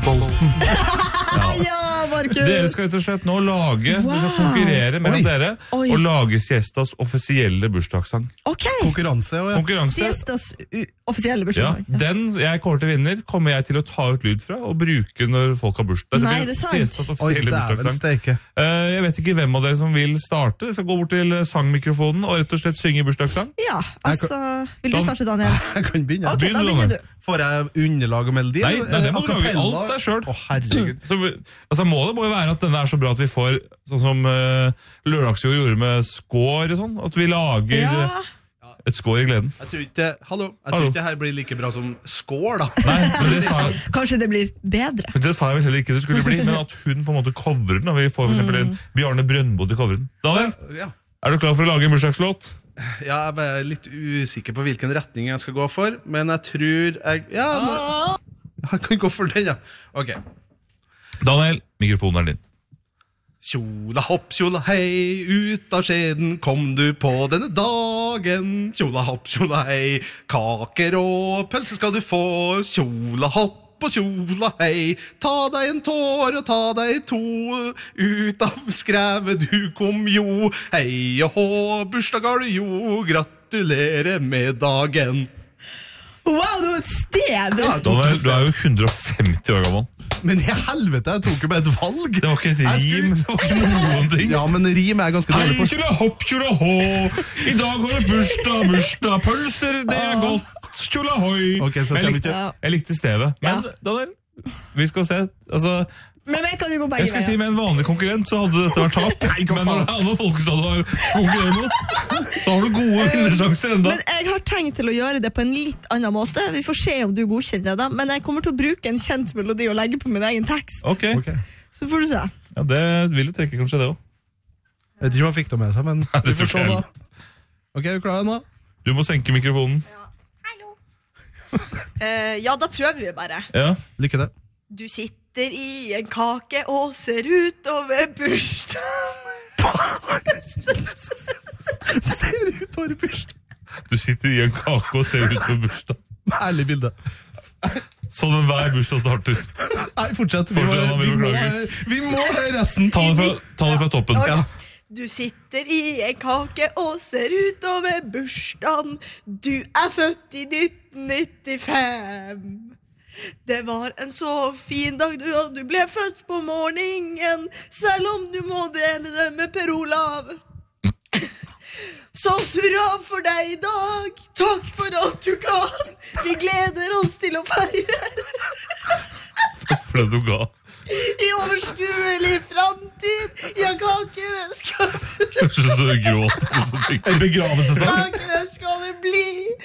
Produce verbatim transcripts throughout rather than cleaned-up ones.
Bolten. Ja, ja Markus! Dere skal rett og slett nå lage, wow. Vi skal konkurrere mellom dere Oi. Og lage Siestas offisielle bursdagssang. Ok. Konkurranse, ja. Konkurranse. Siestas offisielle bursdagssang. Ja. Den jeg kommer til vinner, kommer jeg til å ta ut lyd fra og bruke når folk har bursdag. Nei, det er sant. Siestas offisielle bursdagssang. Uh, jeg vet ikke hvem av dere som vil starte. Vi skal gå bort til sangmikrofonen og rett og slett synge bursdagssang. Ja, altså, vil du starte, Daniel? Jeg kan begynne. Ok, da begynner du. Får jeg underlag og melodi? Nei, nei, det må du lage alt der selv. Å, herregud. Så, altså, målet må jo være at denne er så bra at vi får, sånn som uh, Lørdagsjord gjorde med skår og sånn, at vi lager ja. Et skår i gleden. Jeg tror ikke, hallo, jeg hallo. tror ikke det her blir like bra som skår, da. Nei, men det sa jeg. Kanskje det blir bedre. Det sa jeg vel heller ikke det skulle bli, men at hun på en måte coverer den, og vi får for eksempel en Bjarne Brøndbo til coveren. Daniel, ja. Er du klar for å lage en bursdagslåt? Ja, jeg er litt usikker på hvilken retning jeg skal gå for, men jeg tror jeg... Ja, nå, jeg kan gå for den, ja. Ok. Daniel, mikrofonen er din. Tjola hopp, tjola hei, ut av skjeden kom du på denne dagen. Tjola hopp, tjola hei, kaker og pølse skal du få. Tjola hopp og tjola hei, ta deg en tår og ta deg to. Ut av skrevet du kom jo, hei og hå, bursdag har du jo, gratulerer med dagen. Wow, det var et sted! Ja, Daniel, du er jo hundre og femti år gammel. Men i helvete, jeg tok jo bare et valg. Det var ikke et rim, det var ikke noen ting. Ja, men rim er ganske dårlig på. Hei, kjøla hopp, kjøla hå, i dag har du bursdag, bursdag, pølser, det er godt, kjøla hoi. Okay, så jeg, likte, jeg likte stevet. Men, ja. Daniel, vi skal se, altså... Men jeg kan jo gå begge Jeg skal si med en vanlig konkurrent så hadde dette vært tap. Nei, men når alle folkestad har konkurrert mot, så har du gode vinnersjanser enda. Men jeg har tenkt til å gjøre det på en litt annen måte. Vi får se om du godkjenner det da. Men jeg kommer til å bruke en kjent melodi og legge på min egen tekst. Ok. okay. Så får du se. Ja, det vil du trekke kanskje det også. Jeg vet ikke om jeg fikk det med seg, men Nei, vi får se da. Ok, er du klar nå? Du må senke mikrofonen. Ja, hallo. uh, ja, da prøver vi bare. Ja. Lykke til. Du sitter i en kake og ser utover bursdagen. Ser utover bursdagen. Du sitter i en kake og ser utover bursdagen. Ærlig bilde. Sånn en hver bursdag starter. Nei, fortsett. Vi, fortsett, må, vi, må, vi må høre resten. Ta det fra, ta det fra toppen. Okay. Ja. Du sitter i en kake og ser utover bursdagen. Du er født i nitten nittifem. Det var en så fin dag du, og du ble født på morgenen, selv om du må dele det med Per Olav. Så hurra for deg i dag, takk for alt du kan. Vi gleder oss til å feire. Takk for det du ga. I overskuelig fremtid, ja, kakene skal... Kanskje du gråter. En begravelsesang. Kakene skal det bli...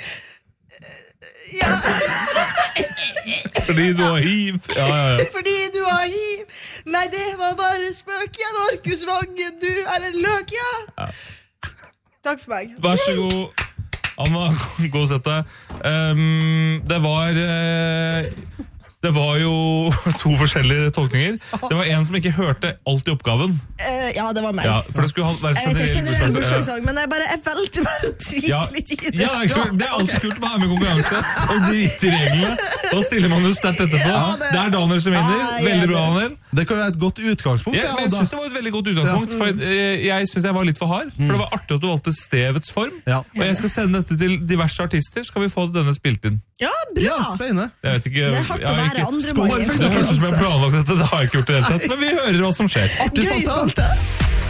Ja. Fordi du har hiv. Ja, ja, ja. Fordi du har hiv. Nei, det var bare spøk. Ja, Markus Vangen, du er en løk, ja. ja. Takk for meg. Vær så god. Anna, gå og sett deg. Um, det var... Uh, det var jo to forskjellige tolkninger. Det var en som ikke hørte alt i oppgaven. Uh, ja, det var meg. Ja, for det skulle være generell, generell bursdagssang, men jeg, bare, jeg valgte bare å drite ja, litt i det. Ja, det er alltid kult å være med i konkurranse og drite i reglene. Da stiller man jo sterkt etterpå. Ja, det, det er Daniel som vinner. Ah, veldig bra, Daniel. Det kan være et godt utgangspunkt. Ja, men jeg synes det var et veldig godt utgangspunkt, for jeg synes jeg var litt for hard. For det var artig at du valgte stevets form. Ja. Og jeg skal sende dette til diverse artister. Skal vi få denne spilt inn? Ja, bra! Ja, spennende. Jeg vet ikke, det er hardt å være andre Skål, for eksempel. Det er kanskje som jeg har planlagt dette, det har jeg ikke gjort det helt tatt. Men vi hører hva som skjer. Gøy spalte!